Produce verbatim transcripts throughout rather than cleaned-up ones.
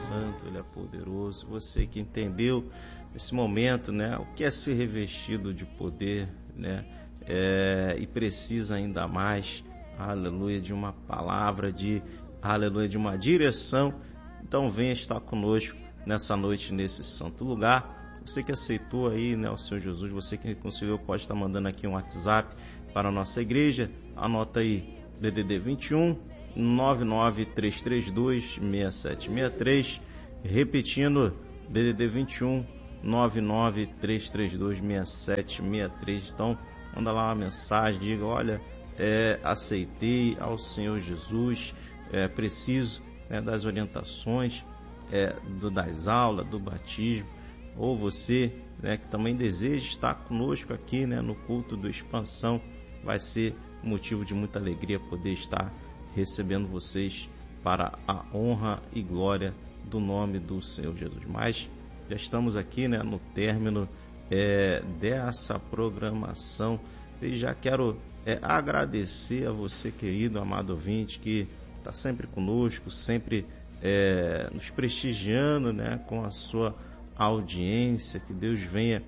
santo, Ele é poderoso. Você que entendeu nesse momento, né, o que é ser revestido de poder, né, é, e precisa ainda mais, aleluia, de uma palavra, de, aleluia, de uma direção. Então venha estar conosco nessa noite, nesse santo lugar. Você que aceitou aí, né, o Senhor Jesus, você que conseguiu, pode estar mandando aqui um WhatsApp para a nossa igreja. Anota aí, D D D vinte e um, nove nove três três dois, seis sete seis três. Repetindo, D D D vinte e um, nove nove três três dois, seis sete seis três. Então, manda lá uma mensagem, diga, olha, é, aceitei ao Senhor Jesus, é, preciso, né, das orientações, é, do, das aulas, do batismo. Ou você, né, que também deseja estar conosco aqui, né, no culto do Expansão, vai ser motivo de muita alegria poder estar recebendo vocês para a honra e glória do nome do Senhor Jesus. Mas já estamos aqui, né, no término é, dessa programação e já quero é, agradecer a você, querido, amado ouvinte, que está sempre conosco, sempre é, nos prestigiando, né, com a sua audiência. Que Deus venha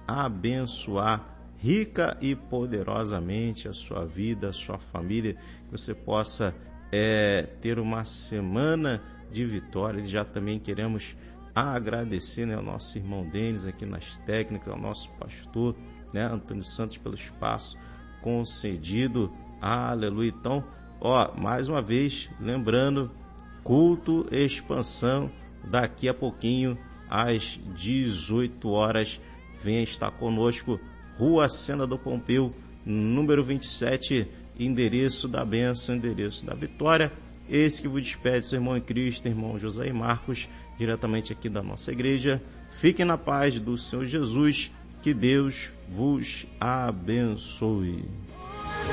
abençoar rica e poderosamente a sua vida, a sua família, que você possa é, ter uma semana de vitória. E já também queremos agradecer, né, ao nosso irmão Denis aqui nas técnicas, ao nosso pastor, né, Antônio Santos, pelo espaço concedido. Aleluia. Então, ó, mais uma vez, lembrando, culto Expansão, daqui a pouquinho, às dezoito horas, venha estar conosco, Rua Sena do Pompeu, número vinte e sete, endereço da bênção, endereço da vitória. Esse que vos despede, seu irmão em Cristo, irmão José e Marcos, diretamente aqui da nossa igreja. Fiquem na paz do Senhor Jesus, que Deus vos abençoe.